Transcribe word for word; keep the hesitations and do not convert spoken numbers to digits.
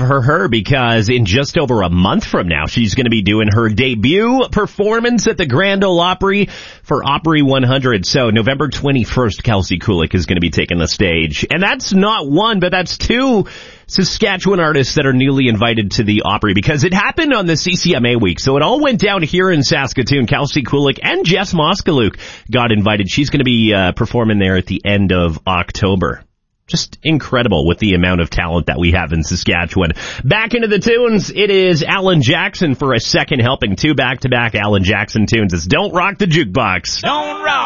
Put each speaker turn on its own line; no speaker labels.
for her because in just over a month from now, she's going to be doing her debut performance at the Grand Ole Opry for Opry one hundred. So November twenty-first, Kelsey Kulik is going to be taking the stage. And that's not one, but that's two Saskatchewan artists that are newly invited to the Opry because it happened on the C C M A week. So it all went down here in Saskatoon. Kelsey Kulik and Jess Moskaluk got invited. She's going to be uh, performing there at the end of October. Just incredible with the amount of talent that we have in Saskatchewan. Back into the tunes, it is Alan Jackson for a second helping. Two back-to-back Alan Jackson tunes. It's Don't Rock the Jukebox.
Don't rock.